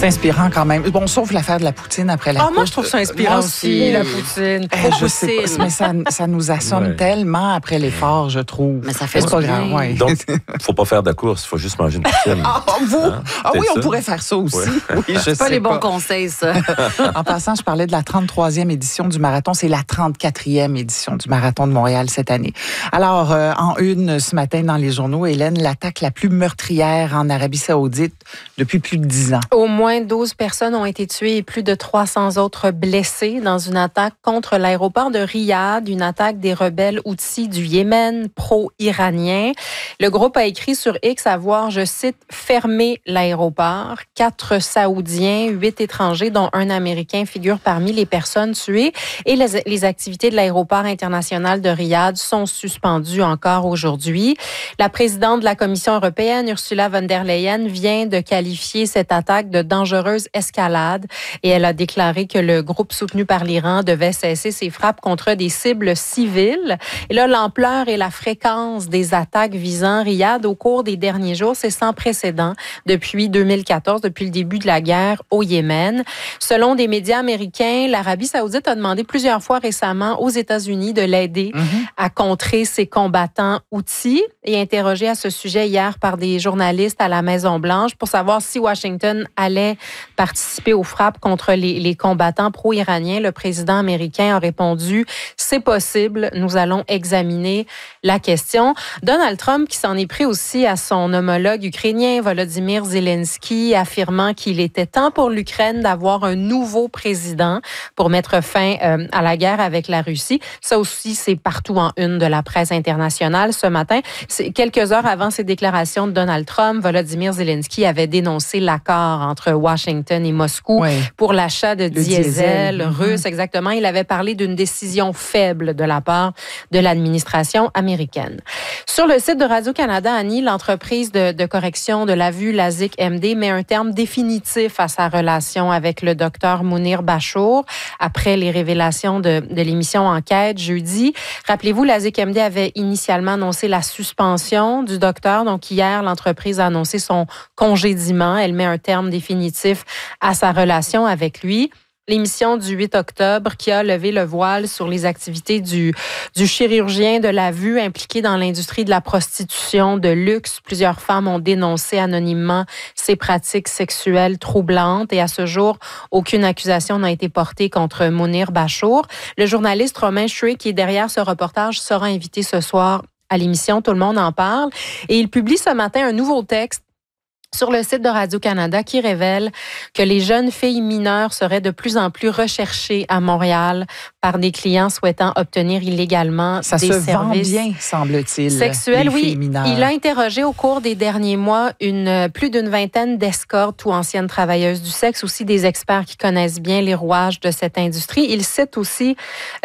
C'est inspirant quand même. Bon, sauf l'affaire de la poutine après la course. Moi, je trouve ça inspirant aussi, la poutine. Je sais pas, mais ça nous assomme tellement après l'effort, je trouve. Mais ça fait pas grave. Ouais. Donc, faut pas faire de la course, il faut juste manger une poutine. Oui, on pourrait faire ça aussi. Oui, je sais pas les bons conseils, ça. En passant, je parlais de la 33e édition du marathon. C'est la 34e édition du marathon de Montréal cette année. Alors, en une ce matin dans les journaux, Hélène, l'attaque la plus meurtrière en Arabie Saoudite depuis plus de 10 ans. Au moins 12 personnes ont été tuées et plus de 300 autres blessées dans une attaque contre l'aéroport de Riyad, une attaque des rebelles Houthis du Yémen pro-iranien. Le groupe a écrit sur X avoir, je cite, « fermé l'aéroport ». 4 Saoudiens, 8 étrangers, dont un Américain, figurent parmi les personnes tuées. Et les activités de l'aéroport international de Riyad sont suspendues encore aujourd'hui. La présidente de la Commission européenne, Ursula von der Leyen, vient de qualifier cette attaque de dangereuse escalade et elle a déclaré que le groupe soutenu par l'Iran devait cesser ses frappes contre des cibles civiles. Et là, l'ampleur et la fréquence des attaques visant Riyad au cours des derniers jours, c'est sans précédent depuis 2014, depuis le début de la guerre au Yémen. Selon des médias américains, l'Arabie saoudite a demandé plusieurs fois récemment aux États-Unis de l'aider à contrer ses combattants Houthis et interrogé à ce sujet hier par des journalistes à la Maison-Blanche pour savoir si Washington allait participer aux frappes contre les combattants pro-iraniens. Le président américain a répondu « C'est possible, nous allons examiner la question ». Donald Trump, qui s'en est pris aussi à son homologue ukrainien Volodymyr Zelensky, affirmant qu'il était temps pour l'Ukraine d'avoir un nouveau président pour mettre fin à la guerre avec la Russie. Ça aussi, c'est partout en une de la presse internationale ce matin. Quelques heures avant ces déclarations de Donald Trump, Volodymyr Zelensky avait dénoncé l'accord entre Washington et Moscou pour l'achat de diesel russe. Exactement. Il avait parlé d'une décision faible de la part de l'administration américaine. Sur le site de Radio-Canada, Annie, l'entreprise de correction de la vue LASIK MD met un terme définitif à sa relation avec le docteur Mounir Bachour après les révélations de l'émission Enquête jeudi. Rappelez-vous, LASIK MD avait initialement annoncé la suspension du docteur. Donc hier, l'entreprise a annoncé son congédiement. Elle met un terme définitif à sa relation avec lui. L'émission du 8 octobre qui a levé le voile sur les activités du chirurgien de la vue impliqué dans l'industrie de la prostitution de luxe. Plusieurs femmes ont dénoncé anonymement ces pratiques sexuelles troublantes et à ce jour, aucune accusation n'a été portée contre Mounir Bachour. Le journaliste Romain Chouet, qui est derrière ce reportage, sera invité ce soir à l'émission Tout le monde en parle. Et il publie ce matin un nouveau texte sur le site de Radio-Canada qui révèle que les jeunes filles mineures seraient de plus en plus recherchées à Montréal par des clients souhaitant obtenir illégalement des services. Ça se vend bien, semble-t-il. Sexuels, oui. Il a interrogé au cours des derniers mois plus d'une vingtaine d'escortes ou anciennes travailleuses du sexe, aussi des experts qui connaissent bien les rouages de cette industrie. Il cite aussi